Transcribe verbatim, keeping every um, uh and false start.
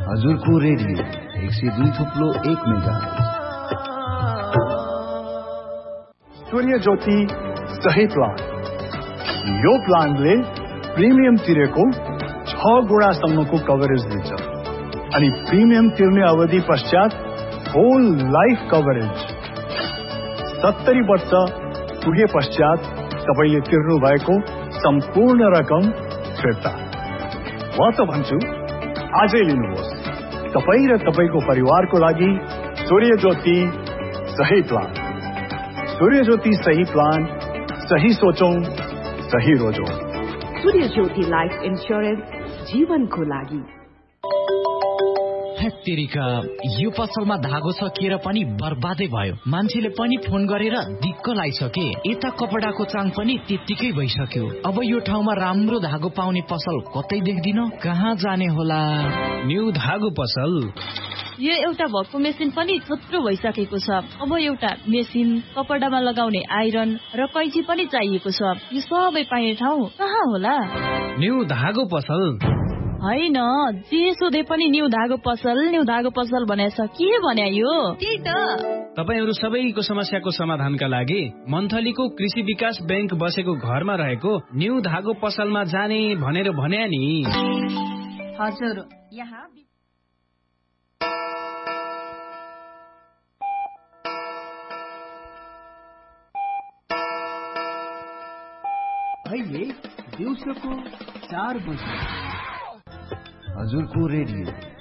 हजुरको रेडियो एक सय दुई थुप्लो एक मेगा सूर्य ज्योति सही प्लान। यो प्लानले प्रिमियम तिरेको छ गुणासम्मको कभरेज दिन्छ अनि प्रिमियम तिर्ने अवधि पश्चात होल लाइफ कभरेज। सत्तरी वर्ष पुगे पश्चात तपाईले तिर्नु भएको सम्पूर्ण रकम फिर्ता। म त भन्छु आजै लिनुहोस् तपाई र तपाईको परिवारको लागि सूर्य ज्योति सही प्लान। सूर्य ज्योति सही प्लान, सही सोचौं, सही रोजौं। सूर्य ज्योति लाइफ इन्स्योरेन्स जीवनको लागि। हेत्तेरिका यो पसलमा धागो सकिएर पनि बर्बादै भयो। मान्छेले पनि फोन गरेर दिक्क लागिसके। यता कपडाको चाङ पनि त्यत्तिकै भइसक्यो। अब यो ठाउँमा राम्रो धागो पाउने पसल कतै देख्दिन। कहाँ जाने होला? न्यू धागो पसल। यो एउटा भक्कु मेसिन पनि थुत्रो भइसकेको छ। अब एउटा मेसिन, कपडामा लगाउने आइरन र कैची पनि चाहिएको छ। यो सबै पाइने ठाउँ कहाँ होला? न्यू धागो पसल हैन, जे सोधे पनि न्यू धागो पसल न्यू धागो पसल भनेछ। के भन्या यो? त्यही त। तपाईहरु सबैको समस्याको समाधानका लागि मन्थलीको कृषि विकास बैंक बसेको घरमा रहेको न्यू धागो पसलमा जाने भनेर भन्या नि। हजुर, यहाँ अहिले दिउँसोको चार बजे हजुरको रेडियो